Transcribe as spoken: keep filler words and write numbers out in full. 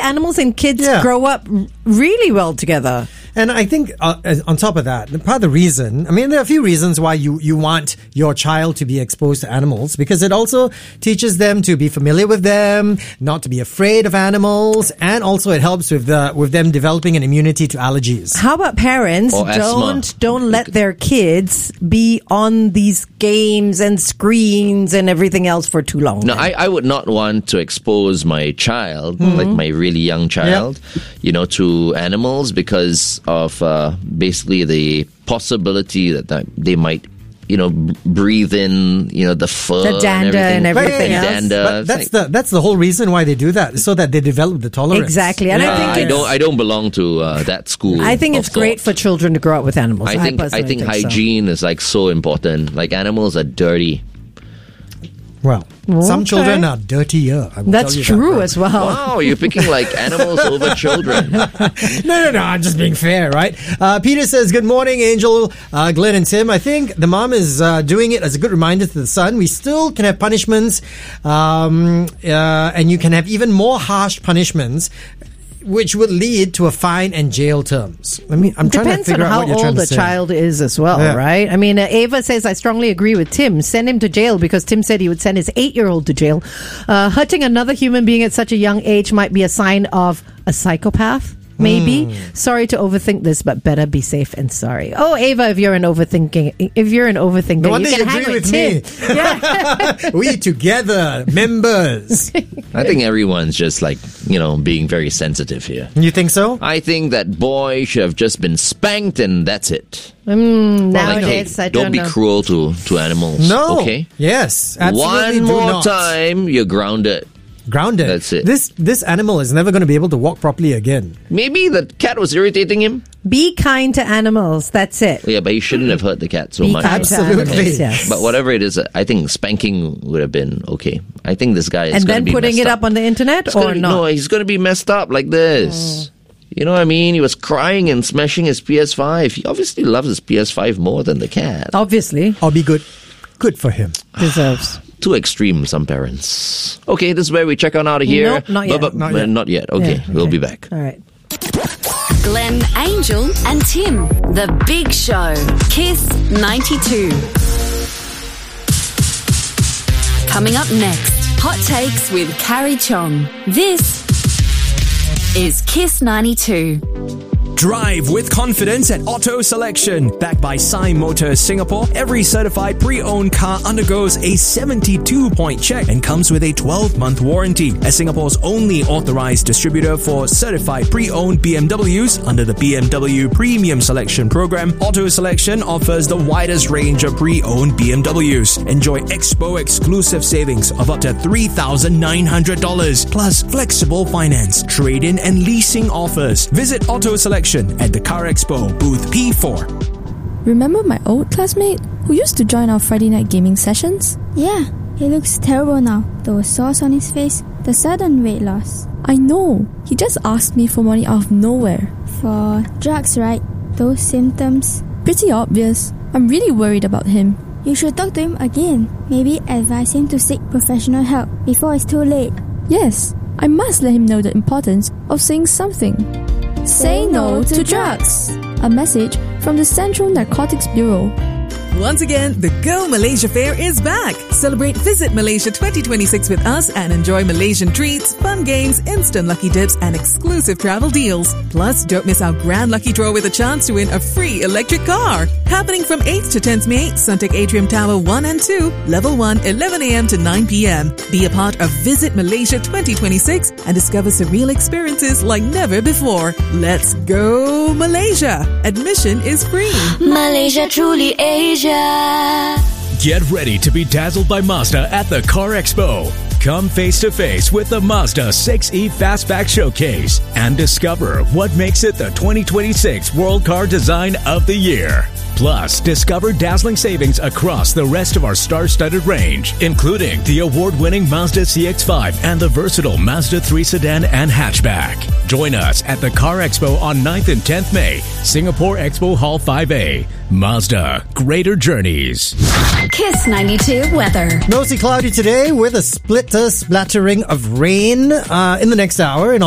animals and kids Yeah. grow up really well together. And I think uh, on top of that, part of the reason, I mean, there are a few reasons why you, you want your child to be exposed to animals, because it also teaches them to be familiar with them, not to be afraid of animals, and also it helps with the with them developing an immunity to allergies. How about parents? Or asthma. Don't don't let their kids be on these games and screens and everything else for too long. No, I, I would not want to expose my child, like my really young child, you know, to animals because of uh, basically the possibility that, that they might, you know, b- breathe in, you know, the fur, The dander and everything the else. dander. But It's that's like- the that's the whole reason why they do that, so that they develop the tolerance. Exactly, and I Uh, think I it's, don't. I don't belong to uh, that school. I think of it's great thought. for children to grow up with animals. I think. I personally think so. hygiene is like so important. Like animals are dirty. Well, some children are dirtier. I will That's tell you that, true right? as well. Wow, you're picking like animals over children. No, no, no. I'm just being fair, right? Uh, Peter says, good morning, Angel, uh, Glenn, and Tim. I think the mom is uh, doing it as a good reminder to the son. We still can have punishments, um, uh, and you can have even more harsh punishments, which would lead to a fine and jail terms. I mean, I'm trying to Depends on figure out how what you're trying old to a say. child is as well, Yeah. right? I mean, uh, Ava says, I strongly agree with Tim. Send him to jail because Tim said he would send his eight-year-old to jail. Uh, hurting another human being at such a young age might be a sign of a psychopath. Maybe. Hmm. Sorry to overthink this, but better be safe and sorry. Oh, Ava, if you're an overthinking, if you're an overthinker, No wonder you you can hang agree with with Tim. me. Yeah. We together, members. I think everyone's just like, you know, being very sensitive here. You think so? I think that boy should have just been spanked and that's it. Mm, Like, hey, nowadays, I don't, don't be know. cruel to, to animals. No. Okay? Yes. Absolutely One do more not. time, you're grounded. Grounded. That's it. This this animal is never going to be able to walk properly again. Maybe the cat was irritating him. Be kind to animals. That's it. Yeah, but he shouldn't have hurt the cat so Be much. kind Absolutely. to animals, yes. But whatever it is, I think spanking would have been okay. I think this guy is And going then to be putting messed it up on the internet He's or gonna be- not? No, he's going to be messed up like this. You know what I mean? He was crying and smashing his P S five. He obviously loves his P S five more than the cat. Obviously. I'll be good. Good for him. Deserves. Too extreme, some parents. Okay, this is where we check on out of here. Nope, not yet. But, but, Not but yet. not yet. Okay, Yeah, we'll okay. be back. All right. Glenn, Angel, and Tim. The Big Show. Kiss ninety-two. Coming up next, Hot Takes with Carrie Chong. This is Kiss ninety-two. Drive with confidence at Auto Selection. Backed by Sai Motors Singapore, every certified pre-owned car undergoes a seventy-two point check and comes with a twelve-month warranty. As Singapore's only authorized distributor for certified pre-owned B M Ws under the B M W Premium Selection Program, Auto Selection offers the widest range of pre-owned B M Ws. Enjoy Expo exclusive savings of up to three thousand nine hundred dollars, plus flexible finance, trade-in and leasing offers. Visit Auto Selection at the Car Expo, booth P four. Remember my old classmate who used to join our Friday night gaming sessions? Yeah, he looks terrible now. Those sores on his face, the sudden weight loss. I know. He just asked me for money out of nowhere. For drugs, right? Those symptoms. Pretty obvious. I'm really worried about him. You should talk to him again. Maybe advise him to seek professional help before it's too late. Yes, I must let him know the importance of saying something. Say no to drugs. A message from the Central Narcotics Bureau. Once again, the Go Malaysia Fair is back. Celebrate Visit Malaysia twenty twenty-six with us and enjoy Malaysian treats, fun games, instant lucky dips, and exclusive travel deals. Plus, don't miss our grand lucky draw with a chance to win a free electric car. Happening from eighth to tenth May, Suntec Atrium Tower one and two, Level one, eleven a.m. to nine p.m. Be a part of Visit Malaysia twenty twenty-six and discover surreal experiences like never before. Let's go Malaysia. Admission is free. Malaysia, truly Asia. Get ready to be dazzled by Mazda at the Car Expo. Come face to face with the Mazda six E Fastback Showcase and discover what makes it the twenty twenty-six World Car Design of the Year. Plus, discover dazzling savings across the rest of our star-studded range, including the award-winning Mazda C X five and the versatile Mazda three sedan and hatchback. Join us at the Car Expo on ninth and tenth May, Singapore Expo Hall five A. Mazda, greater journeys. Kiss ninety-two weather. Mostly cloudy today with a splitter splattering of rain uh, in the next hour. And